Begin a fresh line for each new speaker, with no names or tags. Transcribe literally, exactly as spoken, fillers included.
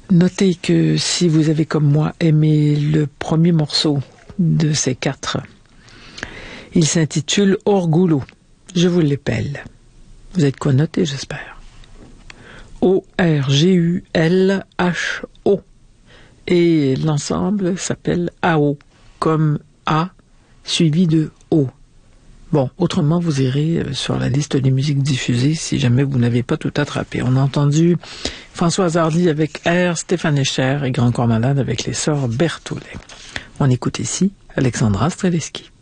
Notez que si vous avez comme moi aimé le premier morceau de ces quatre, il s'intitule Orgulho. Je vous l'épelle. Vous êtes quoi noté, j'espère. O R G U L H O. Et l'ensemble s'appelle A O, comme A suivi de O. Bon, autrement, vous irez sur la liste des musiques diffusées si jamais vous n'avez pas tout attrapé. On a entendu Françoise Hardy avec R, Stéphane Echer et Grand Corps Malade avec les sœurs Berthollet. On écoute ici Alexandra Streleski.